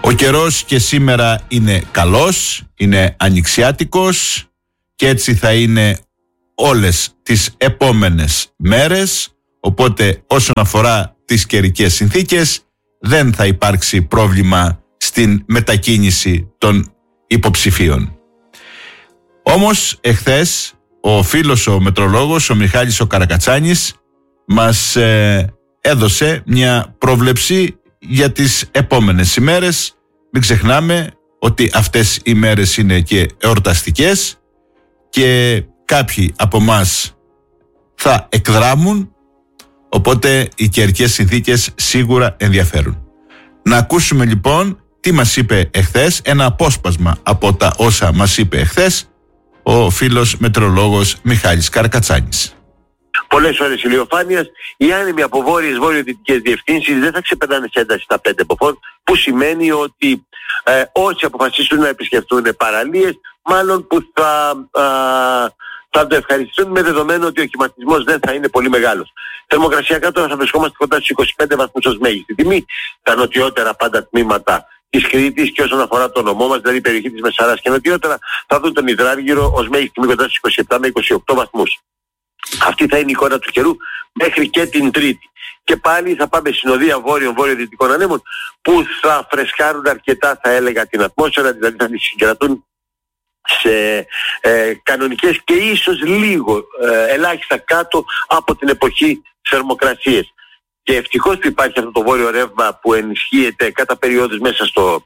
Ο καιρός και σήμερα είναι καλός, είναι ανοιξιάτικος και έτσι θα είναι όλες τις επόμενες μέρες, οπότε όσον αφορά τις καιρικές συνθήκες δεν θα υπάρξει πρόβλημα στην μετακίνηση των υποψηφίων. Όμως εχθές ο φίλος ο μετρολόγος, ο Μιχάλης ο Καρακατσάνης, μας έδωσε μια πρόβλεψη για τις επόμενες ημέρες. Μην ξεχνάμε ότι αυτές οι ημέρες είναι και εορταστικές και κάποιοι από εμάς θα εκδράμουν, οπότε οι καιρικές συνθήκες σίγουρα ενδιαφέρουν. Να ακούσουμε λοιπόν τι μας είπε εχθές, ένα απόσπασμα από τα όσα μας είπε εχθές ο φίλος μετεωρολόγος Μιχάλης Καρακατσάνης. Πολλές ώρες ηλιοφάνειας, οι άνεμοι από βόρειο-δυτικές διευθύνσεις δεν θα ξεπερνάνε σε ένταση στα 5 μποφόρ, που σημαίνει ότι όσοι αποφασίσουν να επισκεφτούν παραλίες, μάλλον που θα το ευχαριστούν, με δεδομένο ότι ο κυματισμός δεν θα είναι πολύ μεγάλος. Θερμοκρασιακά τώρα θα βρισκόμαστε κοντά στους 25 βαθμούς ως μέγιστη τιμή, τα νοτιότερα πάντα τμήματα της Κρήτης, και όσον αφορά το νομό μας, δηλαδή η περιοχή της Μεσαράς και νοτιότερα, θα δουν τον Υδράργυρο ως μέγιστη τιμή κοντά στους 27 με 28 βαθμούς. Αυτή θα είναι η εικόνα του καιρού μέχρι και την Τρίτη. Και πάλι θα πάμε συνοδεία βόρειο-δυτικών ανέμων που θα φρεσκάρουν αρκετά, θα έλεγα, την ατμόσφαιρα, δηλαδή θα τη συγκρατούν σε κανονικές και ίσως λίγο ελάχιστα κάτω από την εποχή θερμοκρασίες. Και ευτυχώς που υπάρχει αυτό το βόρειο ρεύμα που ενισχύεται κατά περιόδους μέσα στο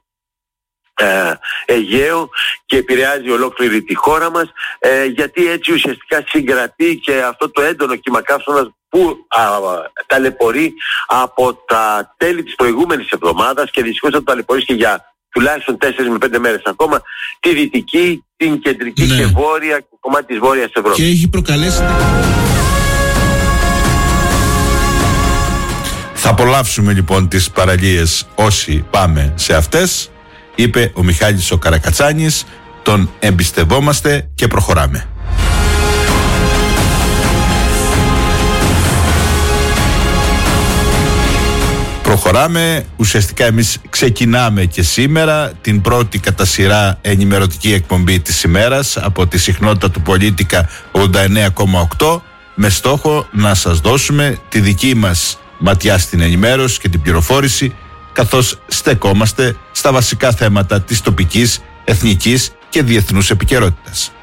Αιγαίο και επηρεάζει ολόκληρη τη χώρα μας, γιατί έτσι ουσιαστικά συγκρατεί και αυτό το έντονο κύμα καύσωνας που ταλαιπωρεί από τα τέλη της προηγούμενης εβδομάδας και δυστυχώς θα το ταλαιπωρήσει για τουλάχιστον 4 με 5 μέρες ακόμα τη δυτική, την κεντρική και βόρεια κομμάτι της Βόρειας Ευρώπης. Και έχει προκαλέσει... Θα απολαύσουμε λοιπόν τις παραλίες όσοι πάμε σε αυτές, είπε ο Μιχάλης ο Καρακατσάνης, τον εμπιστευόμαστε και προχωράμε. Προχωράμε, ουσιαστικά εμείς ξεκινάμε και σήμερα την πρώτη κατά σειρά ενημερωτική εκπομπή της ημέρας από τη συχνότητα του Πολίτικα 89,8, με στόχο να σας δώσουμε τη δική μας ματιά στην ενημέρωση και την πληροφόρηση, καθώς στεκόμαστε στα βασικά θέματα της τοπικής, εθνικής και διεθνούς επικαιρότητας.